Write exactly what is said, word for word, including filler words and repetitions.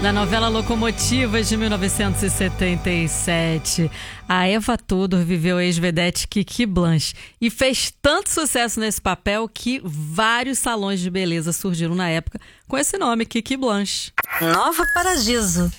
Da novela Locomotivas de mil novecentos e setenta e sete, a Eva Tudor viveu a ex-vedete Kiki Blanche e fez tanto sucesso nesse papel que vários salões de beleza surgiram na época com esse nome, Kiki Blanche. Nova Paradiso.